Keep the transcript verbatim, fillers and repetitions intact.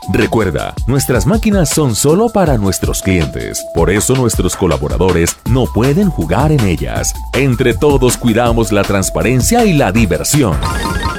Recuerda, nuestras máquinas son solo para nuestros clientes, por eso nuestros colaboradores no pueden jugar en ellas. Entre todos cuidamos la transparencia y la diversión.